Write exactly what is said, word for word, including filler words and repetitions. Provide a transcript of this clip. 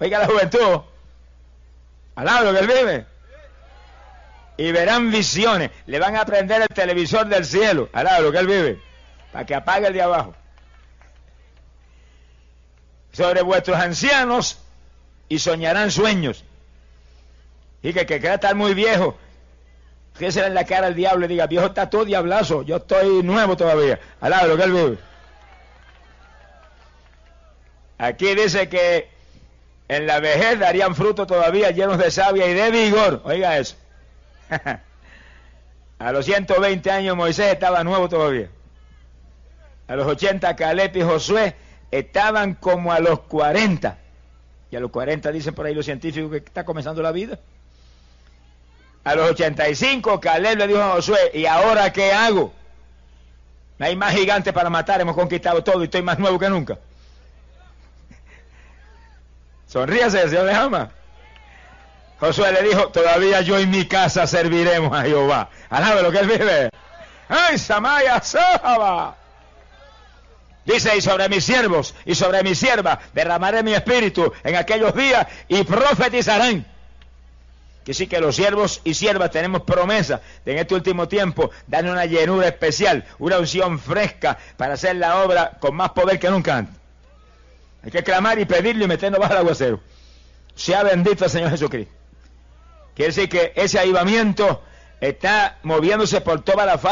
Oiga la juventud. Alaba lo que él vive. Y verán visiones. Le van a prender el televisor del cielo. Alaba lo que él vive. Para que apague el de abajo. Sobre vuestros ancianos y soñarán sueños. Y que, que quiera estar muy viejo, fíjese en la cara al diablo y diga, viejo está todo diablazo, yo estoy nuevo todavía. Alaba lo que él vive. Aquí dice que en la vejez darían fruto todavía llenos de savia y de vigor. Oiga eso. A los ciento veinte años Moisés estaba nuevo todavía. A los ochenta Caleb y Josué estaban como a los cuarenta. Y a los cuarenta dicen por ahí los científicos que está comenzando la vida. A los ochenta y cinco Caleb le dijo a Josué, ¿y ahora qué hago? No hay más gigantes para matar, hemos conquistado todo y estoy más nuevo que nunca. Sonríase, el Señor le ama. Josué le dijo, todavía yo y mi casa serviremos a Jehová. Alabe lo que él vive. ¡Ay, Samaya Sahaba! Dice, y sobre mis siervos y sobre mis siervas derramaré mi espíritu en aquellos días y profetizarán. Que sí que los siervos y siervas tenemos promesa de en este último tiempo darle una llenura especial, una unción fresca para hacer la obra con más poder que nunca antes. Hay que clamar y pedirle y meternos bajo el aguacero. Sea bendito el Señor Jesucristo. Quiere decir que ese avivamiento está moviéndose por toda la faz